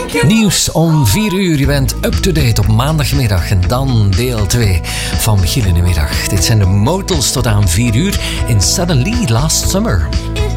Nieuws om 4 uur. Je bent up-to-date op maandagmiddag. En dan deel 2 van Begin in de Middag. Dit zijn de Motels tot aan 4 uur in Suddenly Last Summer.